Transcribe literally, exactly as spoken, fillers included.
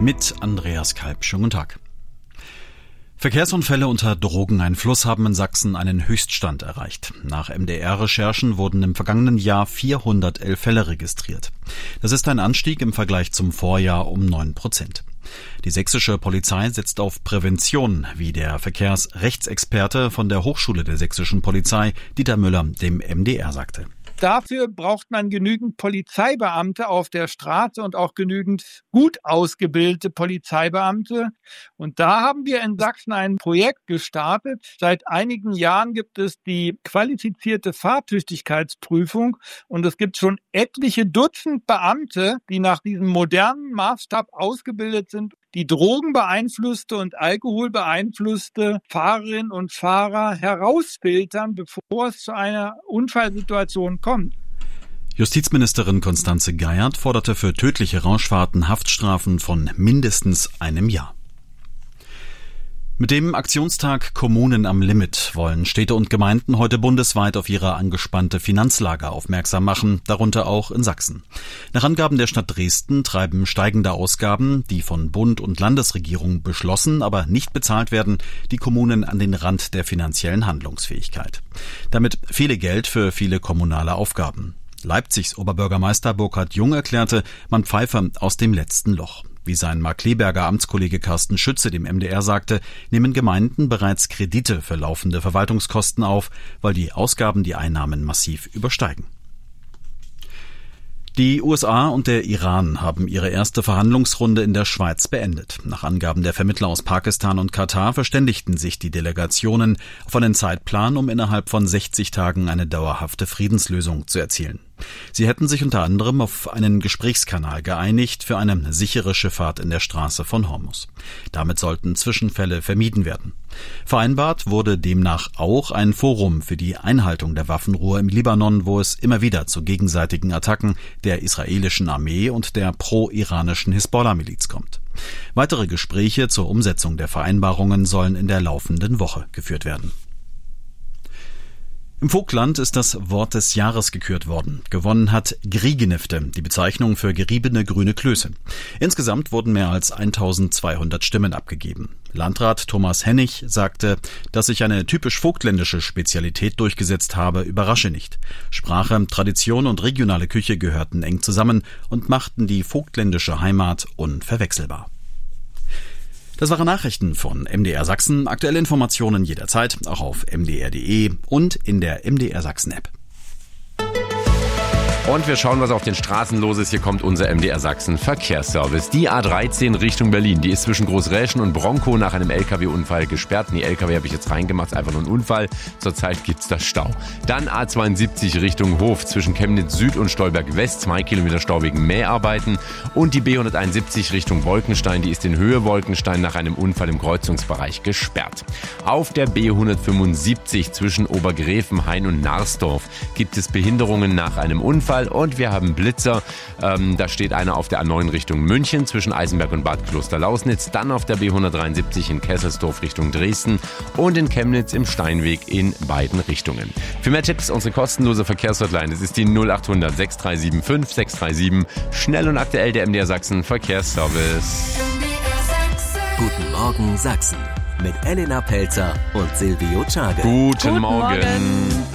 Mit Andreas Kalb. Schönen guten Tag. Verkehrsunfälle unter Drogeneinfluss haben in Sachsen einen Höchststand erreicht. Nach M D R-Recherchen wurden im vergangenen Jahr vierhundertelf Fälle registriert. Das ist ein Anstieg im Vergleich zum Vorjahr um neun Prozent. Die sächsische Polizei setzt auf Prävention, wie der Verkehrsrechtsexperte von der Hochschule der sächsischen Polizei, Dieter Müller, dem M D R sagte. Dafür braucht man genügend Polizeibeamte auf der Straße und auch genügend gut ausgebildete Polizeibeamte. Und da haben wir in Sachsen ein Projekt gestartet. Seit einigen Jahren gibt es die qualifizierte Fahrtüchtigkeitsprüfung und es gibt schon etliche Dutzend Beamte, die nach diesem modernen Maßstab ausgebildet sind, die drogenbeeinflusste und alkoholbeeinflusste Fahrerinnen und Fahrer herausfiltern, bevor es zu einer Unfallsituation kommt. Justizministerin Constanze Geiert forderte für tödliche Rauschfahrten Haftstrafen von mindestens einem Jahr. Mit dem Aktionstag Kommunen am Limit wollen Städte und Gemeinden heute bundesweit auf ihre angespannte Finanzlage aufmerksam machen, darunter auch in Sachsen. Nach Angaben der Stadt Dresden treiben steigende Ausgaben, die von Bund und Landesregierung beschlossen, aber nicht bezahlt werden, die Kommunen an den Rand der finanziellen Handlungsfähigkeit. Damit fehle Geld für viele kommunale Aufgaben. Leipzigs Oberbürgermeister Burkhard Jung erklärte, man pfeife aus dem letzten Loch. Wie sein Markkleeberger Amtskollege Carsten Schütze dem M D R sagte, nehmen Gemeinden bereits Kredite für laufende Verwaltungskosten auf, weil die Ausgaben die Einnahmen massiv übersteigen. Die U S A und der Iran haben ihre erste Verhandlungsrunde in der Schweiz beendet. Nach Angaben der Vermittler aus Pakistan und Katar verständigten sich die Delegationen auf einen Zeitplan, um innerhalb von sechzig Tagen eine dauerhafte Friedenslösung zu erzielen. Sie hätten sich unter anderem auf einen Gesprächskanal geeinigt für eine sichere Schifffahrt in der Straße von Hormuz. Damit sollten Zwischenfälle vermieden werden. Vereinbart wurde demnach auch ein Forum für die Einhaltung der Waffenruhe im Libanon, wo es immer wieder zu gegenseitigen Attacken der israelischen Armee und der pro-iranischen Hisbollah-Miliz kommt. Weitere Gespräche zur Umsetzung der Vereinbarungen sollen in der laufenden Woche geführt werden. Im Vogtland ist das Wort des Jahres gekürt worden. Gewonnen hat Griegenifte, die Bezeichnung für geriebene grüne Klöße. Insgesamt wurden mehr als eintausendzweihundert Stimmen abgegeben. Landrat Thomas Hennig sagte, dass sich eine typisch vogtländische Spezialität durchgesetzt habe, überrasche nicht. Sprache, Tradition und regionale Küche gehörten eng zusammen und machten die vogtländische Heimat unverwechselbar. Das waren Nachrichten von M D R Sachsen. Aktuelle Informationen jederzeit, auch auf m d r punkt d e und in der M D R Sachsen App. Und wir schauen, was auf den Straßen los ist. Hier kommt unser M D R Sachsen Verkehrsservice. Die A dreizehn Richtung Berlin, die ist zwischen Großräschen und Bronkow nach einem L K W-Unfall gesperrt. In die L K W habe ich jetzt reingemacht, ist einfach nur ein Unfall. Zurzeit gibt's da Stau. Dann A zweiundsiebzig Richtung Hof zwischen Chemnitz Süd und Stolberg West, zwei Kilometer Stau wegen Mäharbeiten. Und die B hunderteinundsiebzig Richtung Wolkenstein, die ist in Höhe Wolkenstein nach einem Unfall im Kreuzungsbereich gesperrt. Auf der B hundertfünfundsiebzig zwischen Obergräfenhain und Narsdorf gibt es Behinderungen nach einem Unfall. Und wir haben Blitzer, ähm, da steht einer auf der A neun Richtung München zwischen Eisenberg und Bad Klosterlausnitz, dann auf der B hundertdreiundsiebzig in Kesselsdorf Richtung Dresden und in Chemnitz im Steinweg in beiden Richtungen. Für mehr Tipps unsere kostenlose Verkehrshotline, das ist die null achthundert sechs drei sieben fünf sechs drei sieben, schnell und aktuell der M D R Sachsen Verkehrsservice. Guten Morgen Sachsen mit Elena Pelzer und Silvio Czage. Guten, Guten Morgen. Morgen.